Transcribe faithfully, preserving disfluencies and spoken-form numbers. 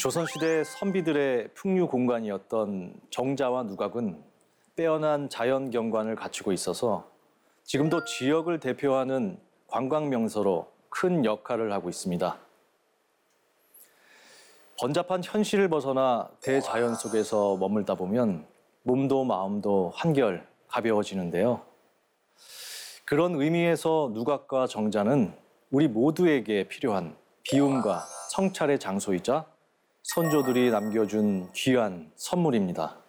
조선시대 선비들의 풍류 공간이었던 정자와 누각은 빼어난 자연 경관을 갖추고 있어서 지금도 지역을 대표하는 관광 명소로 큰 역할을 하고 있습니다. 번잡한 현실을 벗어나 대자연 속에서 머물다 보면 몸도 마음도 한결 가벼워지는데요. 그런 의미에서 누각과 정자는 우리 모두에게 필요한 비움과 성찰의 장소이자 선조들이 남겨준 귀한 선물입니다.